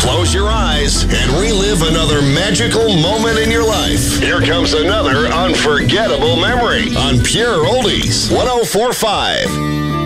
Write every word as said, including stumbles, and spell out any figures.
Close your eyes and relive another magical moment in your life. Here comes another unforgettable memory on Pure Oldies one oh four point five.